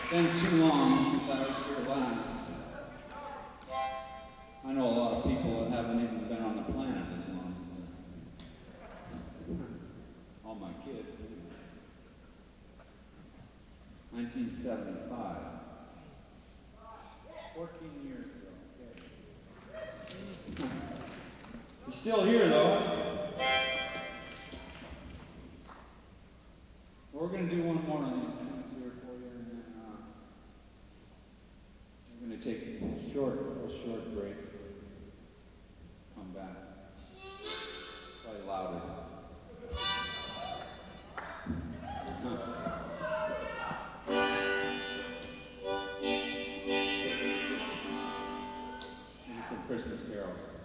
been too long since I was here last. I know a lot of people that haven't even been on the planet as long as all my kids. 1975. 14 years ago. Okay. He's still here though. We're going to do one more of these tunes here for you, and then we're going to take a real short break. Come back. Play louder. Maybe some Christmas carols.